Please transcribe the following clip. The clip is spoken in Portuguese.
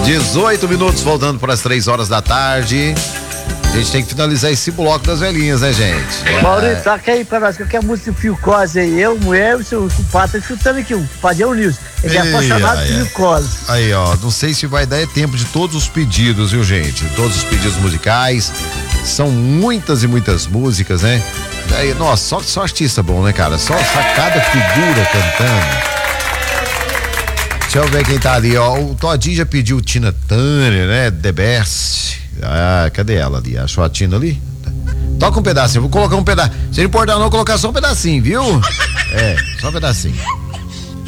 18 minutos, voltando para as 3 horas da tarde. A gente tem que finalizar esse bloco das velhinhas, né, gente? Maurício, toca aí pra nós, qualquer música do Phil Collins aí. Eu, mulher, o seu compadre tá chutando aqui, o Padrão Nilson. Ele é apaixonado por Phil Collins. Aí, ó, não sei se vai dar tempo de todos os pedidos, viu, gente? Todos os pedidos musicais. São muitas e muitas músicas, né? Aí, nossa, só artista bom, né, cara? Só cada figura cantando. Deixa eu ver quem tá ali, ó. O Todinho já pediu Tina Turner, né? The Best. Ah, cadê ela ali? Achou a Tina ali? Toca um pedacinho, vou colocar um pedaço. Se não importar não, vou colocar só um pedacinho, viu? Só um pedacinho.